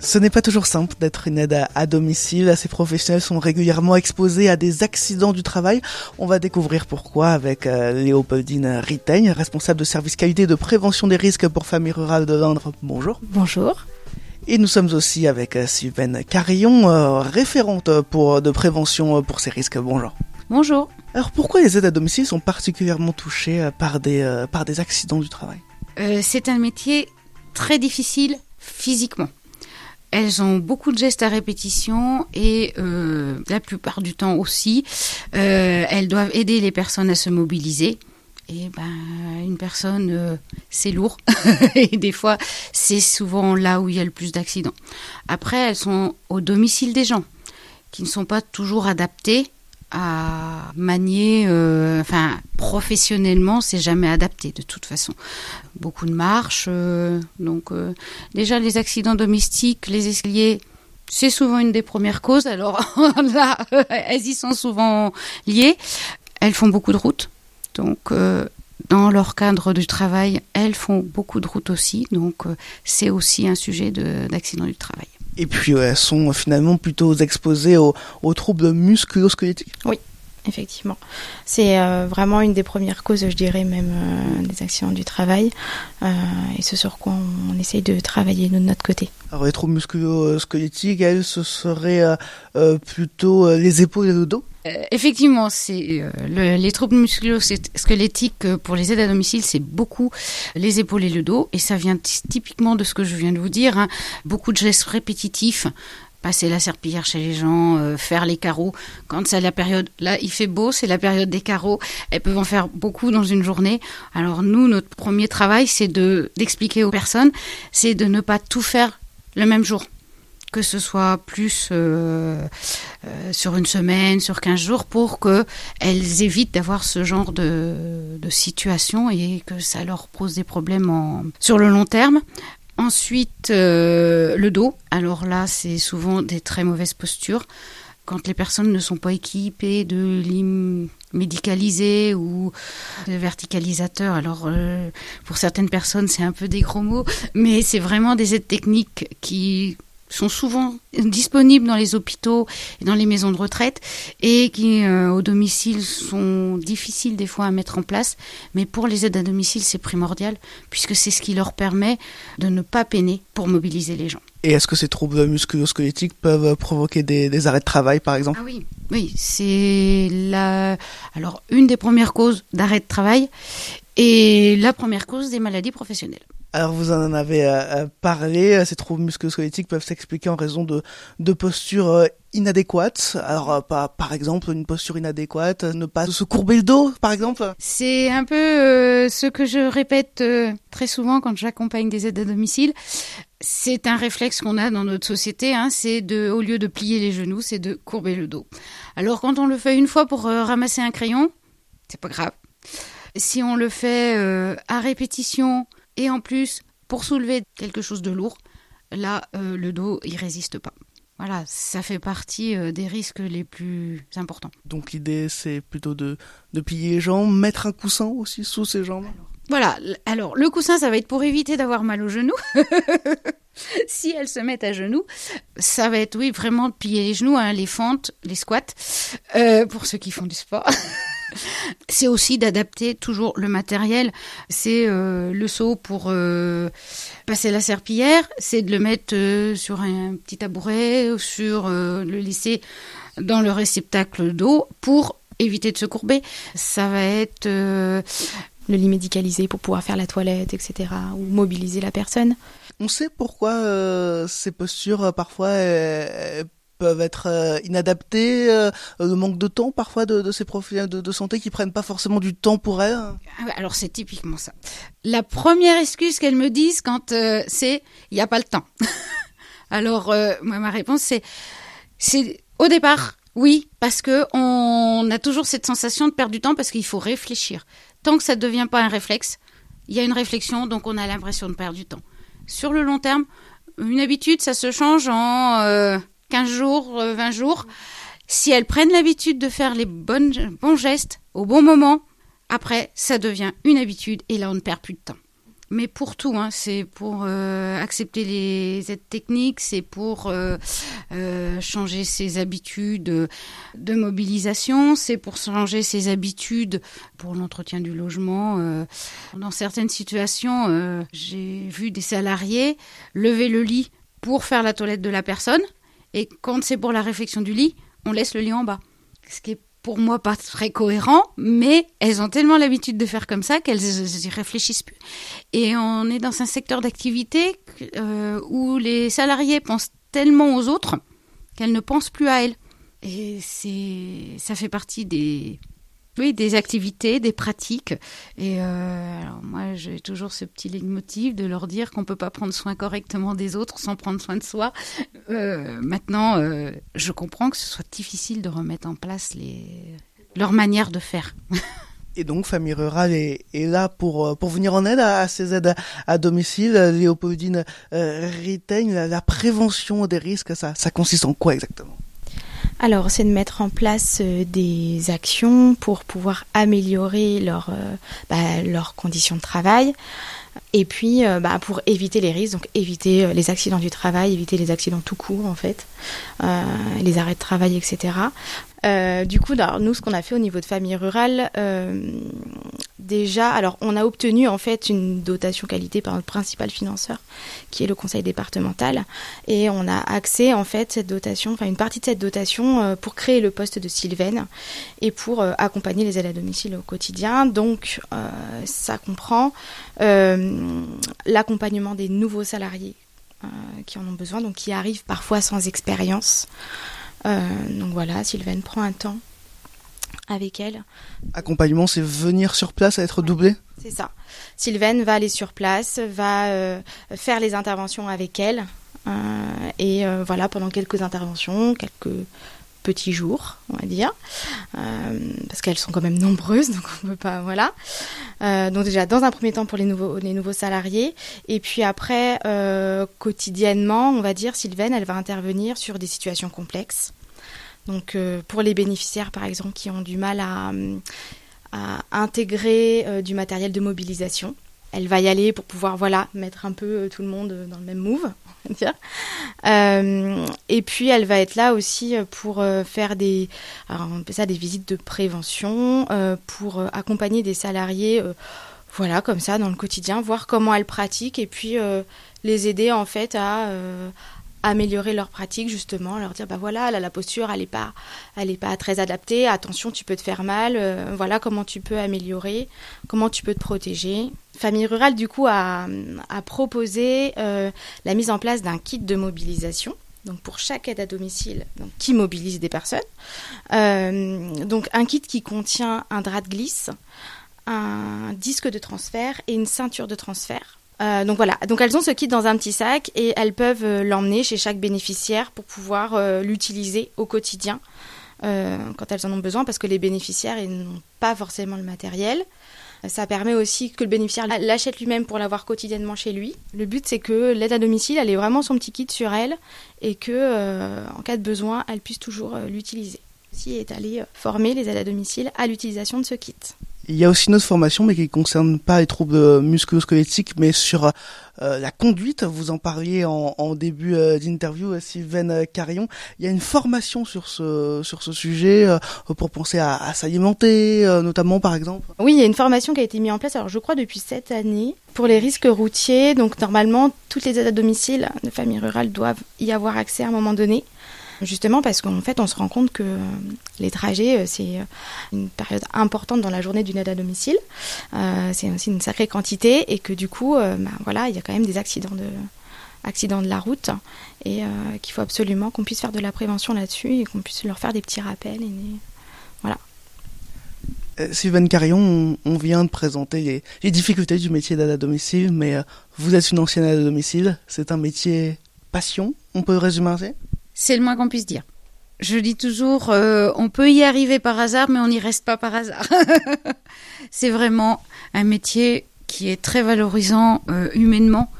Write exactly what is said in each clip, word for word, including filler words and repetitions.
Ce n'est pas toujours simple d'être une aide à, à domicile. Ces professionnels sont régulièrement exposés à des accidents du travail. On va découvrir pourquoi avec euh, Léopoldine Riteigne, responsable de service qualité de prévention des risques pour Famille Rurale de l'Indre. Bonjour. Bonjour. Et nous sommes aussi avec euh, Sylvaine Carillon, euh, référente pour, de prévention pour ces risques. Bonjour. Bonjour. Alors pourquoi les aides à domicile sont particulièrement touchées euh, par, des, euh, par des accidents du travail ? euh, C'est un métier très difficile physiquement. Elles ont beaucoup de gestes à répétition et euh, la plupart du temps aussi, euh, elles doivent aider les personnes à se mobiliser. Et ben, une personne, euh, c'est lourd. Et des fois, c'est souvent là où il y a le plus d'accidents. Après, elles sont au domicile des gens, qui ne sont pas toujours adaptés à manier, euh, enfin professionnellement, c'est jamais adapté de toute façon. Beaucoup de marches, euh, donc euh, déjà les accidents domestiques, les escaliers, c'est souvent une des premières causes. Alors là, elles y sont souvent liées. Elles font beaucoup de routes, donc euh, dans leur cadre du travail, elles font beaucoup de routes aussi, donc euh, c'est aussi un sujet de, d'accident du travail. Et puis elles sont finalement plutôt exposées aux, aux troubles musculo-squelettiques. Oui, effectivement. C'est euh, vraiment une des premières causes, je dirais, même euh, des accidents du travail. Euh, et ce sur quoi on, on essaye de travailler de notre côté. Alors les troubles musculo-squelettiques, elles, ce seraient euh, euh, plutôt euh, les épaules et le dos ? Euh, effectivement, c'est euh, le, les troubles musculo-squelettiques euh, pour les aides à domicile, c'est beaucoup les épaules et le dos, et ça vient t- typiquement de ce que je viens de vous dire, hein. Beaucoup de gestes répétitifs, passer la serpillière chez les gens, euh, faire les carreaux. Quand c'est la période, là il fait beau, c'est la période des carreaux, elles peuvent en faire beaucoup dans une journée. Alors nous, notre premier travail, c'est de d'expliquer aux personnes, c'est de ne pas tout faire le même jour. Que ce soit plus euh, euh, sur une semaine, sur quinze jours, pour qu'elles évitent d'avoir ce genre de, de situation et que ça leur pose des problèmes en, sur le long terme. Ensuite, euh, le dos. Alors là, c'est souvent des très mauvaises postures. Quand les personnes ne sont pas équipées de lits médicalisés ou de verticalisateurs, alors euh, pour certaines personnes, c'est un peu des gros mots, mais c'est vraiment des aides techniques qui sont souvent disponibles dans les hôpitaux et dans les maisons de retraite et qui, euh, au domicile, sont difficiles des fois à mettre en place. Mais pour les aides à domicile, c'est primordial puisque c'est ce qui leur permet de ne pas peiner pour mobiliser les gens. Et est-ce que ces troubles musculo-squelettiques peuvent provoquer des, des arrêts de travail, par exemple ? Ah oui, oui, c'est la... Alors, une des premières causes d'arrêt de travail et la première cause des maladies professionnelles. Alors vous en avez euh, parlé, ces troubles musculo-squelettiques peuvent s'expliquer en raison de, de postures euh, inadéquates. Alors euh, par, par exemple, une posture inadéquate, ne pas se courber le dos, par exemple. C'est un peu euh, ce que je répète euh, très souvent quand j'accompagne des aides à domicile. C'est un réflexe qu'on a dans notre société, hein, c'est de, au lieu de plier les genoux, c'est de courber le dos. Alors quand on le fait une fois pour euh, ramasser un crayon, c'est pas grave. Si on le fait euh, à répétition, et en plus, pour soulever quelque chose de lourd, là, euh, le dos, il résiste pas. Voilà, ça fait partie euh, des risques les plus importants. Donc l'idée, c'est plutôt de, de plier les jambes, mettre un coussin aussi sous ses jambes. Alors, voilà, alors le coussin, ça va être pour éviter d'avoir mal aux genoux. Si elles se mettent à genoux, ça va être, oui, vraiment de plier les genoux, hein, les fentes, les squats, euh, pour ceux qui font du sport. C'est aussi d'adapter toujours le matériel. C'est euh, le seau pour euh, passer la serpillière, c'est de le mettre euh, sur un petit tabouret, sur euh, le laisser dans le réceptacle d'eau pour éviter de se courber. Ça va être euh, le lit médicalisé pour pouvoir faire la toilette, et cetera, ou mobiliser la personne. On sait pourquoi euh, ces postures euh, parfois euh, peuvent être euh, inadaptées, euh, le manque de temps parfois de, de ces professionnels de, de santé qui prennent pas forcément du temps pour elles. Alors c'est typiquement ça. La première excuse qu'elles me disent quand euh, c'est il n'y a pas le temps. Alors euh, moi ma réponse c'est c'est au départ oui parce que on a toujours cette sensation de perdre du temps parce qu'il faut réfléchir. Tant que ça ne devient pas un réflexe, il y a une réflexion donc on a l'impression de perdre du temps. Sur le long terme, une habitude ça se change en euh, quinze jours, vingt jours. Si elles prennent l'habitude de faire les bonnes, bons gestes au bon moment, après, ça devient une habitude et là, on ne perd plus de temps. Mais pour tout, hein, c'est pour euh, accepter les aides techniques, c'est pour euh, euh, changer ses habitudes de mobilisation, c'est pour changer ses habitudes pour l'entretien du logement. Euh, dans certaines situations, euh, j'ai vu des salariés lever le lit pour faire la toilette de la personne, et quand c'est pour la réfection du lit, on laisse le lit en bas. Ce qui est pour moi pas très cohérent, mais elles ont tellement l'habitude de faire comme ça qu'elles n'y réfléchissent plus. Et on est dans un secteur d'activité euh, où les salariés pensent tellement aux autres qu'elles ne pensent plus à elles. Et c'est, ça fait partie des, oui, des activités, des pratiques. Et euh, alors moi, j'ai toujours ce petit leitmotiv de leur dire qu'on ne peut pas prendre soin correctement des autres sans prendre soin de soi. Euh, maintenant, euh, je comprends que ce soit difficile de remettre en place les... leur manière de faire. Et donc, Famille Rurale est, est là pour pour venir en aide à, à ces aides à, à domicile. Léopoldine euh, Riteigne, la, la prévention des risques, ça, ça consiste en quoi exactement ? Alors, c'est de mettre en place euh, des actions pour pouvoir améliorer leur, euh, bah, leurs conditions de travail. Et puis, euh, bah, pour éviter les risques, donc éviter euh, les accidents du travail, éviter les accidents tout court, en fait, euh, les arrêts de travail, et cetera. Euh, du coup, alors, nous, ce qu'on a fait au niveau de Famille Rurale, euh, déjà, alors, on a obtenu, en fait, une dotation qualité par notre principal financeur, qui est le conseil départemental, et on a accès, en fait, cette dotation, enfin, une partie de cette dotation euh, pour créer le poste de Sylvaine et pour euh, accompagner les aides à domicile au quotidien. Donc, euh, ça comprend euh, l'accompagnement des nouveaux salariés euh, qui en ont besoin, donc qui arrivent parfois sans expérience. Euh, donc voilà, Sylvaine prend un temps avec elle. Accompagnement, c'est venir sur place à être doublé ? C'est ça. Sylvaine va aller sur place, va euh, faire les interventions avec elle. Euh, et euh, voilà, pendant quelques interventions, quelques petits jours, on va dire. Euh, parce qu'elles sont quand même nombreuses, donc on ne peut pas... Voilà. Euh, donc déjà, dans un premier temps pour les nouveaux, les nouveaux salariés. Et puis après, euh, quotidiennement, on va dire, Sylvaine, elle va intervenir sur des situations complexes. Donc euh, pour les bénéficiaires, par exemple, qui ont du mal à, à intégrer euh, du matériel de mobilisation, elle va y aller pour pouvoir, voilà, mettre un peu euh, tout le monde dans le même move, on va dire. Euh, et puis elle va être là aussi pour euh, faire des, alors on appelle ça des visites de prévention, euh, pour euh, accompagner des salariés, euh, voilà, comme ça, dans le quotidien, voir comment elles pratiquent et puis euh, les aider en fait à euh, améliorer leur pratique, justement, leur dire bah voilà, là, la posture elle est pas elle est pas très adaptée, attention, tu peux te faire mal, euh, voilà comment tu peux améliorer, comment tu peux te protéger. Famille Rurale du coup a, a proposé euh, la mise en place d'un kit de mobilisation, donc pour chaque aide à domicile, donc qui mobilise des personnes, euh, donc un kit qui contient un drap de glisse, un disque de transfert et une ceinture de transfert. Euh, donc voilà, donc elles ont ce kit dans un petit sac et elles peuvent euh, l'emmener chez chaque bénéficiaire pour pouvoir euh, l'utiliser au quotidien euh, quand elles en ont besoin, parce que les bénéficiaires ils n'ont pas forcément le matériel. Ça permet aussi que le bénéficiaire l'achète lui-même pour l'avoir quotidiennement chez lui. Le but, c'est que l'aide à domicile, elle ait vraiment son petit kit sur elle et que, euh, en cas de besoin, elle puisse toujours euh, l'utiliser. Aussi, est allée former les aides à domicile à l'utilisation de ce kit. Il y a aussi une autre formation, mais qui ne concerne pas les troubles musculo-squelettiques, mais sur euh, la conduite. Vous en parliez en, en début euh, d'interview, Sylvaine Carillon. Il y a une formation sur ce sur ce sujet euh, pour penser à, à s'alimenter, euh, notamment par exemple. Oui, il y a une formation qui a été mise en place, alors je crois depuis cette année, pour les risques routiers. Donc normalement, toutes les aides à domicile de Famille Rurale doivent y avoir accès à un moment donné. Justement parce qu'en fait, on se rend compte que les trajets, c'est une période importante dans la journée d'une aide à domicile. Euh, c'est aussi une sacrée quantité et que du coup, euh, bah, voilà, il y a quand même des accidents de, accidents de la route et euh, qu'il faut absolument qu'on puisse faire de la prévention là-dessus et qu'on puisse leur faire des petits rappels. Et des... Voilà. Euh, Sylvaine Carillon, on, on vient de présenter les, les difficultés du métier d'aide à domicile, mais euh, vous êtes une ancienne aide à domicile. C'est un métier passion, on peut résumer ainsi ? C'est le moins qu'on puisse dire. Je dis toujours, euh, on peut y arriver par hasard, mais on n'y reste pas par hasard. C'est vraiment un métier qui est très valorisant euh, humainement.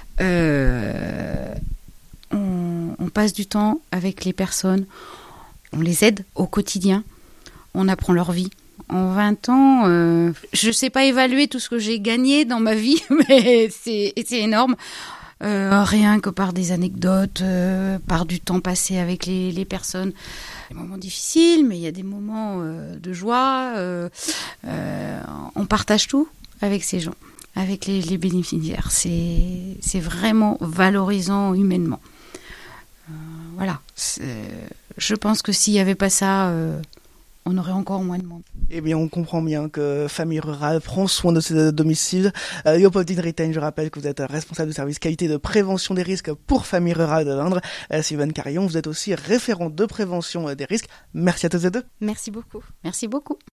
Euh, on, on passe du temps avec les personnes, on les aide au quotidien, on apprend leur vie, En vingt ans, euh, je sais pas évaluer tout ce que j'ai gagné dans ma vie, mais c'est, c'est énorme. Euh, rien que par des anecdotes, euh, par du temps passé avec les, les personnes. Des moments difficiles, mais il y a des moments euh, de joie. Euh, euh, on partage tout avec ces gens, avec les, les bénéficiaires. C'est, c'est vraiment valorisant humainement. Euh, voilà. C'est, je pense que s'il n'y avait pas ça, euh, on aurait encore moins de monde. Eh bien, on comprend bien que Famille Rurale prend soin de ses domiciles. Euh, Léopoldine Riteigne, je rappelle que vous êtes responsable du service qualité de prévention des risques pour Famille Rurale de l'Indre. Euh, Sylvaine Carillon, vous êtes aussi référente de prévention des risques. Merci à tous et deux. Merci beaucoup. Merci beaucoup.